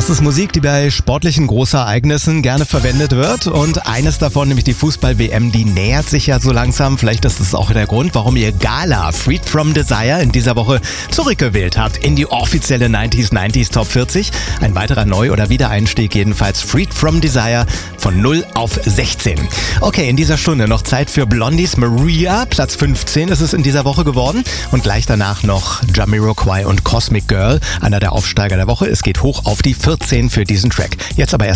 Das ist Musik, die bei sportlichen Großereignissen gerne verwendet wird. Und eines davon, nämlich die Fußball-WM, die nähert sich ja so langsam. Vielleicht ist das auch der Grund, warum ihr Gala Freed From Desire in dieser Woche zurückgewählt habt in die offizielle 90s Top 40. Ein weiterer Neu- oder Wiedereinstieg jedenfalls. Freed From Desire von 0 auf 16. Okay, in dieser Stunde noch Zeit für Blondies Maria. Platz 15 ist es in dieser Woche geworden. Und gleich danach noch Jamiroquai und Cosmic Girl, einer der Aufsteiger der Woche. Es geht hoch auf die 14 für diesen Track. Jetzt aber erst